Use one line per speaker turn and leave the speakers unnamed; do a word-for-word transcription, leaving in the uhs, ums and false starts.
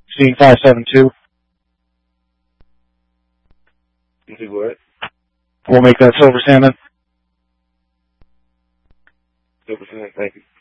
Scene five seven two.
You do what?
We'll make that silver salmon.
Silver salmon, thank you.